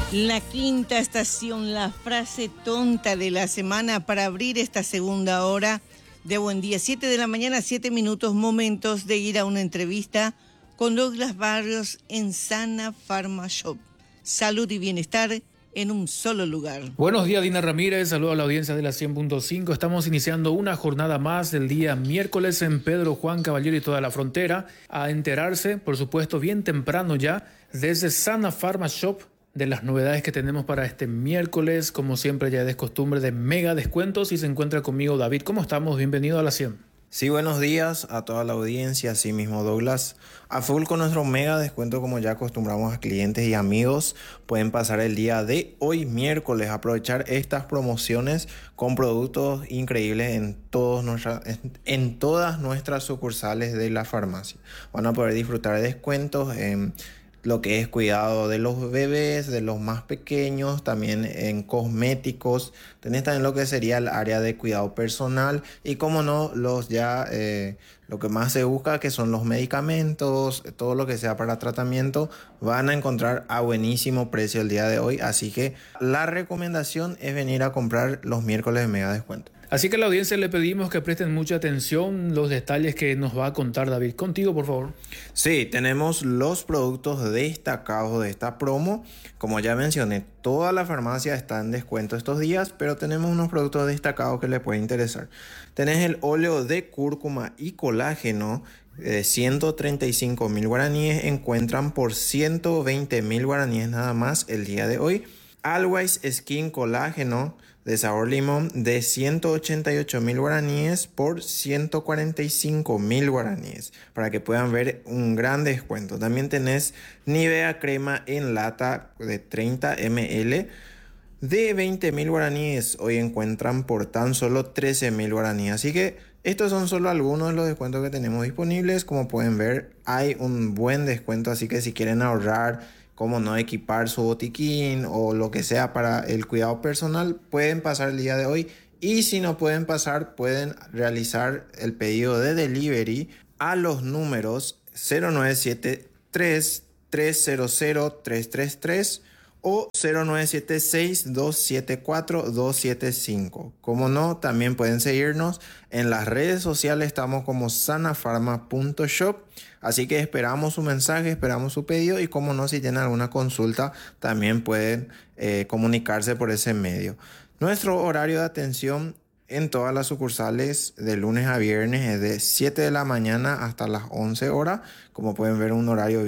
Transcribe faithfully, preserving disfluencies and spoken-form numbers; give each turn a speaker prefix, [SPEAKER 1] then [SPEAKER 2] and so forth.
[SPEAKER 1] La quinta estación, la frase tonta de la semana para abrir esta segunda hora de Buen Día. siete de la mañana, siete minutos, momentos de ir a una entrevista con Douglas Barrios en Sana Pharma Shop. Salud y bienestar en un solo lugar.
[SPEAKER 2] Buenos días, Dina Ramírez. Saludo a la audiencia de la cien punto cinco. Estamos iniciando una jornada más del día miércoles en Pedro Juan Caballero y toda la frontera. A enterarse, por supuesto, bien temprano ya, desde Sana Pharma Shop, de las novedades que tenemos para este miércoles. Como siempre, ya es costumbre de mega descuentos y se encuentra conmigo David. ¿Cómo estamos? Bienvenido a la cien.
[SPEAKER 3] Sí, buenos días a toda la audiencia, así mismo Douglas. A full con nuestro mega descuento, como ya acostumbramos a clientes y amigos. Pueden pasar el día de hoy, miércoles, aprovechar estas promociones con productos increíbles en, todos nuestra, en, en todas nuestras sucursales de la farmacia. Van a poder disfrutar de descuentos en lo que es cuidado de los bebés, de los más pequeños, también en cosméticos. Tenés también lo que sería el área de cuidado personal y, como no, los ya eh, lo que más se busca, que son los medicamentos, todo lo que sea para tratamiento, van a encontrar a buenísimo precio el día de hoy. Así que la recomendación es venir a comprar los miércoles de mega descuento.
[SPEAKER 2] Así que a la audiencia le pedimos que presten mucha atención los detalles que nos va a contar David. Contigo, por favor.
[SPEAKER 3] Sí, tenemos los productos destacados de esta promo. Como ya mencioné, toda la farmacia está en descuento estos días, pero tenemos unos productos destacados que les pueden interesar. Tenés el óleo de cúrcuma y colágeno de ciento treinta y cinco mil guaraníes. Encuentran por ciento veinte mil guaraníes nada más el día de hoy. Always Skin Colágeno de sabor limón de ciento ochenta y ocho mil guaraníes por ciento cuarenta y cinco mil guaraníes, para que puedan ver un gran descuento. También tenés Nivea crema en lata de treinta mililitros de veinte mil guaraníes. Hoy encuentran por tan solo trece mil guaraníes. Así que estos son solo algunos de los descuentos que tenemos disponibles. Como pueden ver, hay un buen descuento, así que si quieren ahorrar, como no, equipar su botiquín o lo que sea para el cuidado personal, pueden pasar el día de hoy. Y si no pueden pasar, pueden realizar el pedido de delivery a los números cero nueve siete tres tres cero cero tres tres tres o cero nueve siete seis dos siete cuatro dos siete cinco. Como no, también pueden seguirnos en las redes sociales. Estamos como sanafarma punto shop. Así que esperamos su mensaje, esperamos su pedido, y como no, si tienen alguna consulta, también pueden eh, comunicarse por ese medio. Nuestro horario de atención en todas las sucursales de lunes a viernes es de siete de la mañana hasta las once horas. Como pueden ver, un horario